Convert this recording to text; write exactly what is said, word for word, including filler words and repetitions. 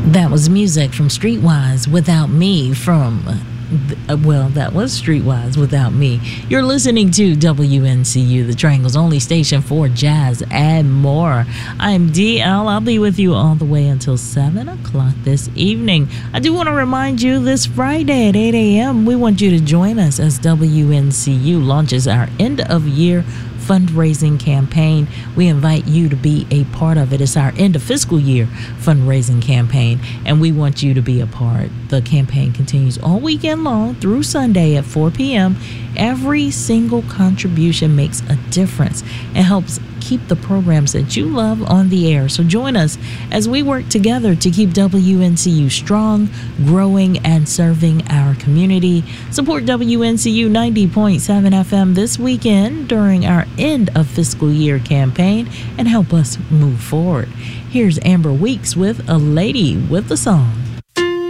That was music from Streetwise, Without Me from, uh, well, that was Streetwise, Without Me. You're listening to W N C U, the Triangle's only station for jazz and more. I'm D L. I'll be with you all the way until seven o'clock this evening. I do want to remind you this Friday at eight a.m., we want you to join us as W N C U launches our end-of-year fundraising campaign. We invite you to be a part of it. It's our end of fiscal year fundraising campaign, and we want you to be a part. The campaign continues all weekend long through Sunday at four p.m. Every single contribution makes a difference and helps keep the programs that you love on the air. So join us as we work together to keep W N C U strong, growing, and serving our community. Support W N C U ninety point seven F M this weekend during our end of fiscal year campaign and help us move forward. Here's Amber Weeks with A Lady with a Song.